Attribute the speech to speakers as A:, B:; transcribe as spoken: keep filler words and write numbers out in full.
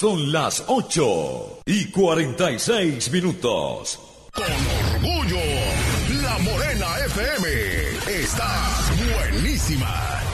A: Son las ocho y cuarenta y seis minutos.
B: Con orgullo, La Morena F M está buenísima.